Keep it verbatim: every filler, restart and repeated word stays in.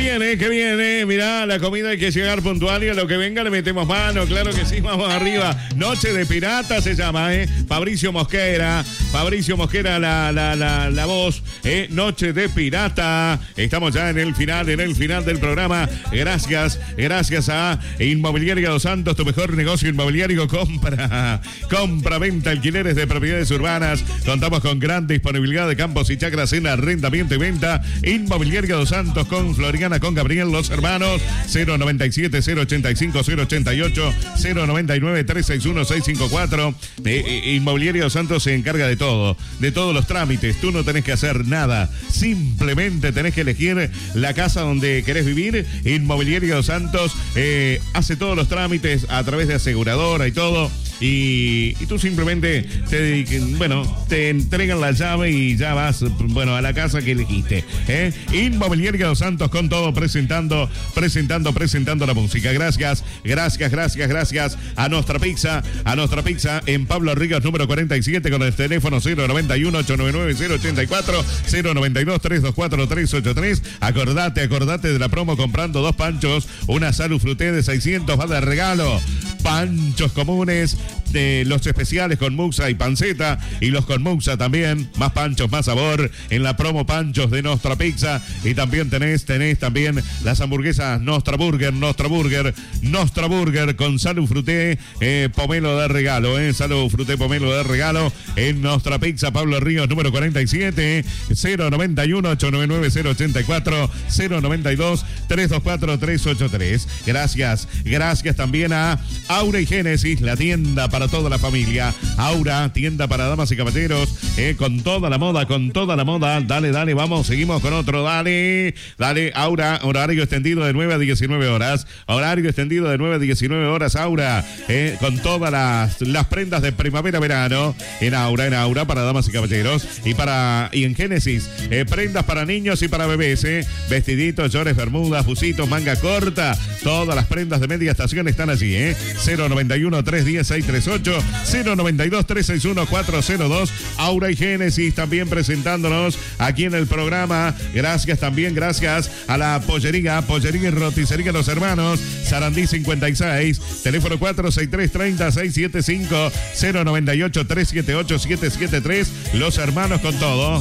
viene, que viene. Mirá, la comida hay que llegar puntual y a lo que venga le metemos mano. Claro que sí, vamos arriba. Noche de Pirata se llama, ¿eh? Fabricio Mosquera. Fabricio Mosquera, la, la, la, la voz. ¿eh? Noche de Pirata. Estamos ya en el final, en el final del programa. Gracias, gracias a Inmobiliaria Dos Santos, tu mejor negocio inmobiliario. Compra, compra, venta, alquileres de propiedades urbanas. Contamos con gran disponibilidad de campos y chacras en arrendamiento y venta. Inmobiliaria Dos Santos con Floriana, con Gabriel, los hermanos. Cero noventa y siete, cero ochenta y cinco, cero ochenta y ocho, cero noventa y nueve, trescientos sesenta y uno, seiscientos cincuenta y cuatro. Eh, eh, Inmobiliaria Dos Santos se encarga de todo, de todos los trámites. Tú no tenés que hacer nada, simplemente tenés que elegir la casa donde querés vivir. Inmobiliaria Dos Santos eh, hace todos los trámites a través de aseguradora y todo. Y, y tú simplemente te, bueno, te entregan la llave y ya vas, bueno, a la casa que elegiste, ¿eh? Inmobiliaria Dos Santos con todo, presentando, presentando, presentando la música. Gracias, gracias, gracias, gracias a Nostra Pizza, a Nostra Pizza en Pablo Ríos número cuarenta y siete con el teléfono cero noventa y uno, ochocientos noventa y nueve, cero ochenta y cuatro, cero noventa y dos, trescientos veinticuatro, trescientos ochenta y tres. Acordate, acordate de la promo comprando dos panchos, una Salud Fruté de seiscientos va de regalo. Panchos comunes, de los especiales con muxa y panceta y los con muxa también, más panchos, más sabor en la promo Panchos de Nostra Pizza. Y también tenés, tenés también las hamburguesas Nostra Burger, Nostra Burger, Nostra Burger con Salud Fruté, eh, pomelo de regalo, eh, Salud Fruté, pomelo de regalo en Nostra Pizza, Pablo Ríos número cuarenta y siete, cero noventa y uno, ochocientos noventa y nueve, cero ochenta y cuatro, cero noventa y dos, trescientos veinticuatro, trescientos ochenta y tres. Gracias, gracias también a Aura y Génesis, la tienda para toda la familia. Aura, tienda para damas y caballeros, eh, con toda la moda, con toda la moda. Dale, dale, vamos, seguimos con otro, dale, dale, Aura, horario extendido de nueve a diecinueve horas, horario extendido de nueve a diecinueve horas, Aura, eh, con todas las, las prendas de primavera-verano, en Aura, en Aura, para damas y caballeros, y para, y en Génesis, eh, prendas para niños y para bebés, eh, vestiditos, llores, bermudas, busitos, manga corta, todas las prendas de media estación están allí, eh, cero noventa y uno, trescientos diez, seiscientos treinta y ocho, cero noventa y dos, trescientos sesenta y uno, cuatrocientos dos. Aura y Génesis también presentándonos aquí en el programa. Gracias también, gracias a la pollería, pollería y roticería Los Hermanos, Sarandí cincuenta y seis, teléfono cuatro seis tres, treinta, seiscientos setenta y cinco, cero noventa y ocho, trescientos setenta y ocho, setecientos setenta y tres. Los Hermanos con todo.